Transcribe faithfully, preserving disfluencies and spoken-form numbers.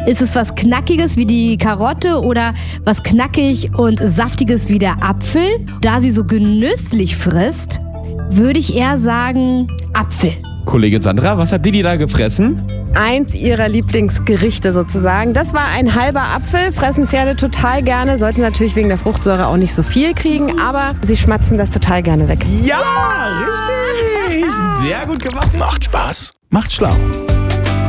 Ist es was Knackiges wie die Karotte oder was knackig und saftiges wie der Apfel? Da sie so genüsslich frisst, würde ich eher sagen Apfel. Kollegin Sandra, was hat Didi da gefressen? Eins ihrer Lieblingsgerichte sozusagen. Das war ein halber Apfel, fressen Pferde total gerne, sollten natürlich wegen der Fruchtsäure auch nicht so viel kriegen, aber sie schmatzen das total gerne weg. Ja, richtig! Sehr gut gemacht. Macht Spaß, macht schlau.